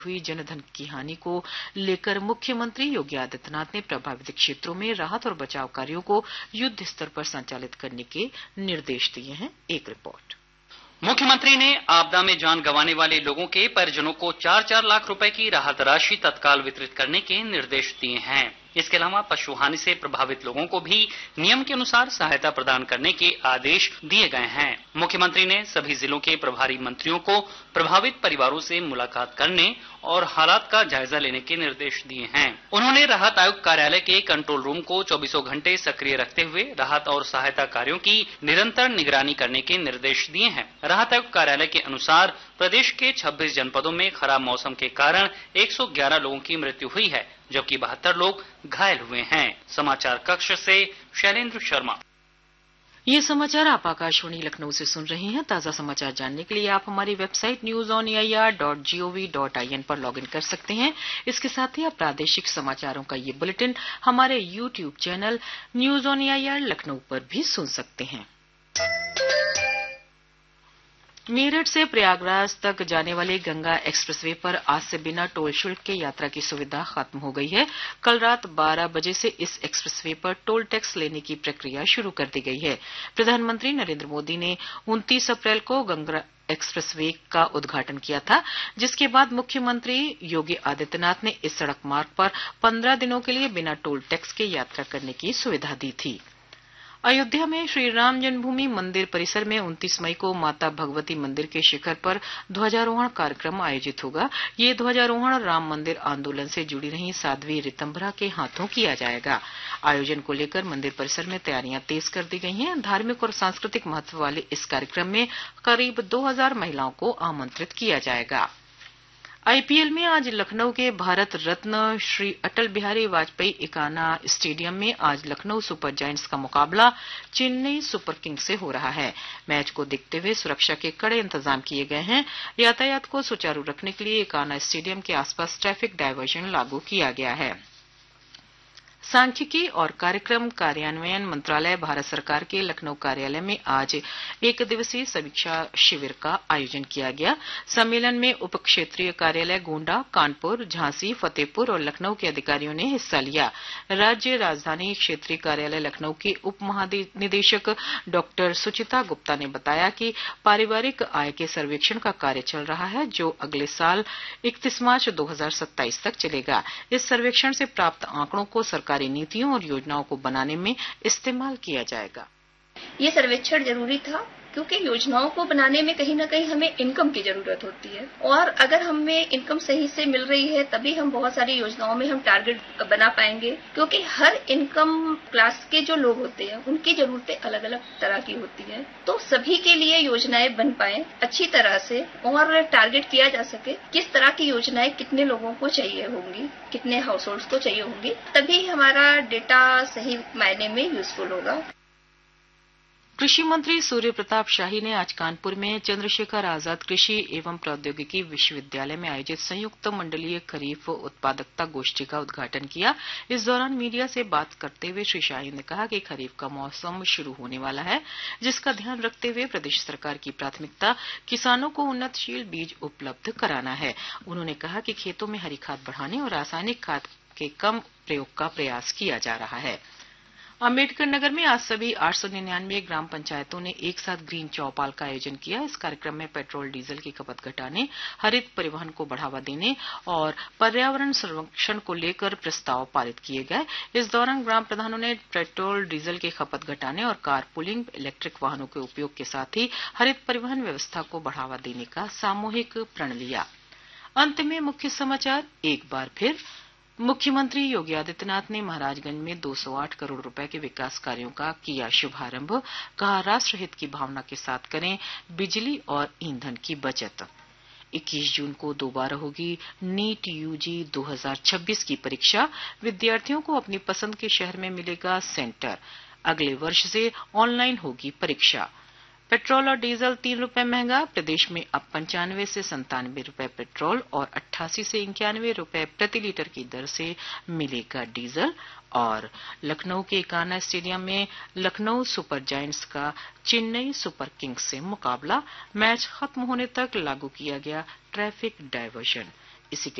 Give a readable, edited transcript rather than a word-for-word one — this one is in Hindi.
हुई जनधन की हानि को लेकर मुख्यमंत्री योगी आदित्यनाथ ने प्रभावित क्षेत्रों में राहत और बचाव कार्यों को युद्ध स्तर पर संचालित करने के निर्देश दिए हैं। एक रिपोर्ट। मुख्यमंत्री ने आपदा में जान गंवाने वाले लोगों के परिजनों को 4-4 लाख रुपए की राहत राशि तत्काल वितरित करने के निर्देश दिए हैं। इसके अलावा पशु हानि से प्रभावित लोगों को भी नियम के अनुसार सहायता प्रदान करने के आदेश दिए गए हैं। मुख्यमंत्री ने सभी जिलों के प्रभारी मंत्रियों को प्रभावित परिवारों से मुलाकात करने और हालात का जायजा लेने के निर्देश दिए हैं। उन्होंने राहत आयुक्त कार्यालय के कंट्रोल रूम को 24 घंटे सक्रिय रखते हुए राहत और सहायता कार्यों की निरंतर निगरानी करने के निर्देश दिए हैं। राहत आयुक्त कार्यालय के अनुसार प्रदेश के 26 जनपदों में खराब मौसम के कारण 111 लोगों की मृत्यु हुई है, जबकि 72 लोग घायल हुए हैं। समाचार कक्ष से शैलेंद्र शर्मा। ये समाचार आप आकाशवाणी लखनऊ से सुन रहे हैं। ताजा समाचार जानने के लिए आप हमारी वेबसाइट newsonair.gov.in पर लॉगिन कर सकते हैं। इसके साथ ही आप प्रादेशिक समाचारों का ये बुलेटिन हमारे YouTube channel news on AIR Lucknow पर भी सुन सकते हैं। मेरठ से प्रयागराज तक जाने वाले गंगा एक्सप्रेसवे पर आज से बिना टोल शुल्क के यात्रा की सुविधा खत्म हो गई है। कल रात 12 बजे से इस एक्सप्रेसवे पर टोल टैक्स लेने की प्रक्रिया शुरू कर दी गई है। प्रधानमंत्री नरेंद्र मोदी ने 29 अप्रैल को गंगा एक्सप्रेसवे का उद्घाटन किया था, जिसके बाद मुख्यमंत्री योगी आदित्यनाथ ने इस सड़क मार्ग पर 15 दिनों के लिए बिना टोल टैक्स के यात्रा करने की सुविधा दी थी। अयोध्या में श्री राम जन्मभूमि मंदिर परिसर में 29 मई को माता भगवती मंदिर के शिखर पर ध्वजारोहण कार्यक्रम आयोजित होगा। ये ध्वजारोहण राम मंदिर आंदोलन से जुड़ी रही साध्वी रितंभरा के हाथों किया जाएगा। आयोजन को लेकर मंदिर परिसर में तैयारियां तेज कर दी गई हैं। धार्मिक और सांस्कृतिक महत्व वाले इस कार्यक्रम में करीब 2000 महिलाओं को आमंत्रित किया जाएगा। आईपीएल में आज लखनऊ के भारत रत्न श्री अटल बिहारी वाजपेयी इकाना स्टेडियम में आज लखनऊ सुपर जायंट्स का मुकाबला चेन्नई सुपर किंग्स से हो रहा है। मैच को देखते हुए सुरक्षा के कड़े इंतजाम किए गए हैं। यातायात को सुचारू रखने के लिए इकाना स्टेडियम के आसपास ट्रैफिक डायवर्जन लागू किया गया है। सांख्यिकी और कार्यक्रम कार्यान्वयन मंत्रालय भारत सरकार के लखनऊ कार्यालय में आज एक दिवसीय समीक्षा शिविर का आयोजन किया गया। सम्मेलन में उप क्षेत्रीय कार्यालय गोंडा, कानपुर, झांसी, फतेहपुर और लखनऊ के अधिकारियों ने हिस्सा लिया। राज्य राजधानी क्षेत्रीय कार्यालय लखनऊ के उप महानिदेशक डॉक्टर सुचिता गुप्ता ने बताया कि पारिवारिक आय के सर्वेक्षण का कार्य चल रहा है, जो अगले साल 31 मार्च 2027 तक चलेगा। इस सर्वेक्षण से प्राप्त आंकड़ों को सरकारी नीतियों और योजनाओं को बनाने में इस्तेमाल किया जाएगा। ये सर्वेक्षण जरूरी था क्योंकि योजनाओं को बनाने में कहीं न कहीं हमें इनकम की जरूरत होती है, और अगर हमें इनकम सही से मिल रही है तभी हम बहुत सारी योजनाओं में हम टारगेट बना पाएंगे, क्योंकि हर इनकम क्लास के जो लोग होते हैं उनकी जरूरतें अलग अलग तरह की होती है। तो सभी के लिए योजनाएं बन पाए अच्छी तरह से और टारगेट किया जा सके किस तरह की योजनाएं कितने लोगों को चाहिए होंगी, कितने हाउस होल्ड्स को चाहिए होंगी, तभी हमारा डेटा सही मायने में यूजफुल होगा। कृषि मंत्री सूर्य प्रताप शाही ने आज कानपुर में चंद्रशेखर आजाद कृषि एवं प्रौद्योगिकी विश्वविद्यालय में आयोजित संयुक्त मंडलीय खरीफ उत्पादकता गोष्ठी का उद्घाटन किया। इस दौरान मीडिया से बात करते हुए श्री शाही ने कहा कि खरीफ का मौसम शुरू होने वाला है, जिसका ध्यान रखते हुए प्रदेश सरकार की प्राथमिकता किसानों को उन्नतशील बीज उपलब्ध कराना है। उन्होंने कहा कि खेतों में हरी खाद बढ़ाने और रासायनिक खाद के कम प्रयोग का प्रयास किया जा रहा है। अम्बेडकर नगर में आज सभी 899 ग्राम पंचायतों ने एक साथ ग्रीन चौपाल का आयोजन किया। इस कार्यक्रम में पेट्रोल डीजल की खपत घटाने, हरित परिवहन को बढ़ावा देने और पर्यावरण संरक्षण को लेकर प्रस्ताव पारित किए गए। इस दौरान ग्राम प्रधानों ने पेट्रोल डीजल की खपत घटाने और कार पुलिंग, इलेक्ट्रिक वाहनों के उपयोग के साथ ही हरित परिवहन व्यवस्था को बढ़ावा देने का सामूहिक प्रण लिया। अंत में मुख्य समाचार एक बार फिर। मुख्यमंत्री योगी आदित्यनाथ ने महाराजगंज में 208 करोड़ रुपए के विकास कार्यों का किया शुभारंभ। कहा, राष्ट्रहित की भावना के साथ करें बिजली और ईंधन की बचत। 21 जून को दोबारा होगी नीट यूजी 2026 की परीक्षा। विद्यार्थियों को अपनी पसंद के शहर में मिलेगा सेंटर। अगले वर्ष से ऑनलाइन होगी परीक्षा। पेट्रोल और डीजल 3 रुपए महंगा। प्रदेश में अब 95 से 97 रुपए पेट्रोल और 88 से 91 रुपए प्रति लीटर की दर से मिलेगा डीजल। और लखनऊ के इकाना स्टेडियम में लखनऊ सुपर जायंट्स का चेन्नई सुपर किंग्स से मुकाबला। मैच खत्म होने तक लागू किया गया ट्रैफिक डायवर्जन। इसी